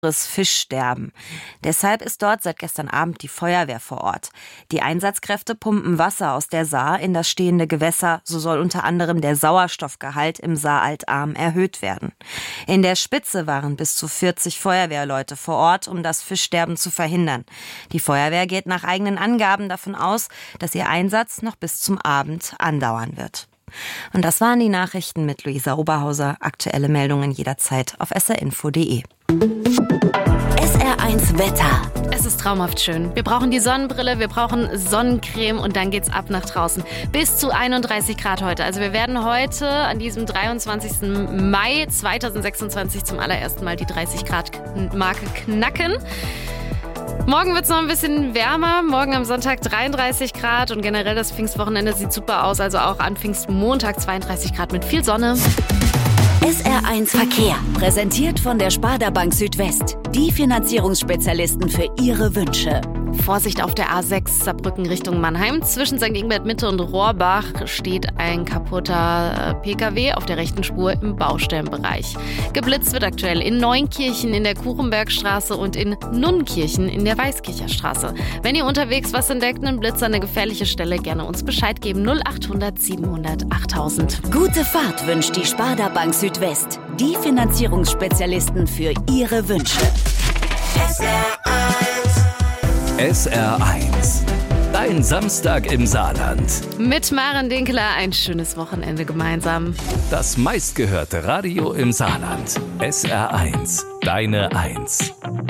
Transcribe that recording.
Fischsterben. Deshalb ist dort seit gestern Abend die Feuerwehr vor Ort. Die Einsatzkräfte pumpen Wasser aus der Saar in das stehende Gewässer. So soll unter anderem der Sauerstoffgehalt im Saaraltarm erhöht werden. In der Spitze waren bis zu 40 Feuerwehrleute vor Ort, um das Fischsterben zu verhindern. Die Feuerwehr geht nach eigenen Angaben davon aus, dass ihr Einsatz noch bis zum Abend andauern wird. Und das waren die Nachrichten mit Luisa Oberhauser. Aktuelle Meldungen jederzeit auf srinfo.de. SR1 Wetter. Es ist traumhaft schön. Wir brauchen die Sonnenbrille, wir brauchen Sonnencreme und dann geht's ab nach draußen. Bis zu 31 Grad heute. Also wir werden heute an diesem 23. Mai 2026 zum allerersten Mal die 30 Grad Marke knacken. Morgen wird es noch ein bisschen wärmer. Morgen am Sonntag 33 Grad und generell das Pfingstwochenende sieht super aus. Also auch an Pfingstmontag 32 Grad mit viel Sonne. SR1 Verkehr. Präsentiert von der Sparda Bank Südwest. Die Finanzierungsspezialisten für Ihre Wünsche. Vorsicht auf der A6 Saarbrücken Richtung Mannheim. Zwischen St. Ingbert Mitte und Rohrbach steht ein kaputter Pkw auf der rechten Spur im Baustellenbereich. Geblitzt wird aktuell in Neunkirchen in der Kuchenbergstraße und in Nunnenkirchen in der Weißkircher Straße. Wenn ihr unterwegs was entdeckt, einen Blitz an eine gefährliche Stelle, gerne uns Bescheid geben. 0800 700 8000. Gute Fahrt wünscht die Sparda Bank Südwest. Die Finanzierungsspezialisten für Ihre Wünsche. SR1, dein Samstag im Saarland. Mit Maren Dinkeler ein schönes Wochenende gemeinsam. Das meistgehörte Radio im Saarland. SR1, deine Eins.